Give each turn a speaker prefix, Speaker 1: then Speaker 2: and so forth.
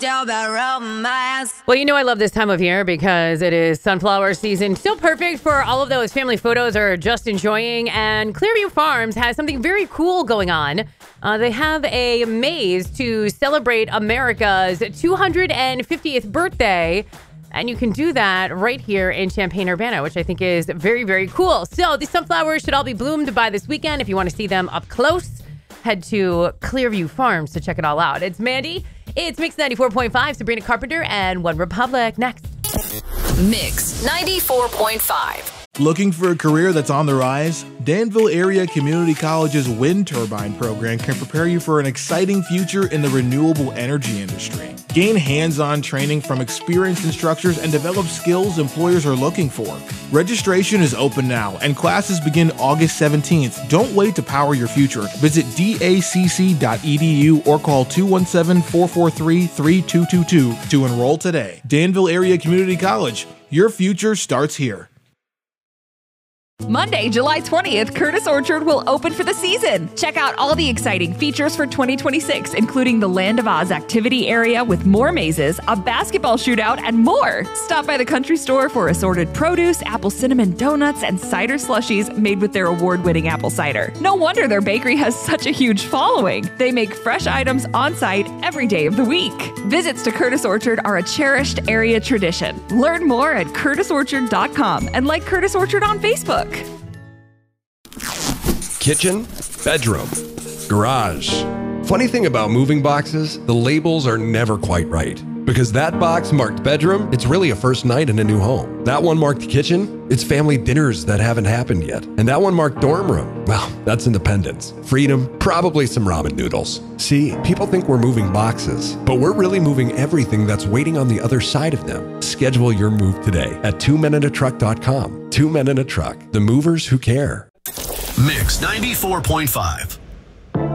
Speaker 1: Well, you know I love this time of year because it is sunflower season. Still perfect for all of those family photos or just enjoying. And Clearview Farms has something very cool going on. They have a maze to celebrate America's 250th birthday. And you can do that right here in Champaign-Urbana, which I think is very, very cool. So the sunflowers should all be bloomed by this weekend. If you want to see them up close, head to Clearview Farms to check it all out. It's Mandy. It's Mix 94.5, Sabrina Carpenter, and One Republic next.
Speaker 2: Mix 94.5.
Speaker 3: Looking for a career that's on the rise? Danville Area Community College's wind turbine program can prepare you for an exciting future in the renewable energy industry. Gain hands-on training from experienced instructors and develop skills employers are looking for. Registration is open now, and classes begin August 17th. Don't wait to power your future. Visit dacc.edu or call 217-443-3222 to enroll today. Danville Area Community College. Your future starts here.
Speaker 4: Monday, July 20th, Curtis Orchard will open for the season. Check out all the exciting features for 2026, including the Land of Oz activity area with more mazes, a basketball shootout, and more. Stop by the country store for assorted produce, apple cinnamon donuts, and cider slushies made with their award-winning apple cider. No wonder their bakery has such a huge following. They make fresh items on site every day of the week. Visits to Curtis Orchard are a cherished area tradition. Learn more at curtisorchard.com and like Curtis Orchard on Facebook.
Speaker 5: Kitchen, bedroom, garage. Funny thing about moving boxes, the labels are never quite right. Because that box marked bedroom, it's really a first night in a new home. That one marked kitchen, it's family dinners that haven't happened yet. And that one marked dorm room, well, that's independence. Freedom, probably some ramen noodles. See, people think we're moving boxes, but we're really moving everything that's waiting on the other side of them. Schedule your move today at 2meninatruck.com. 2 Men in a Truck, the movers who care.
Speaker 2: Mix 94.5.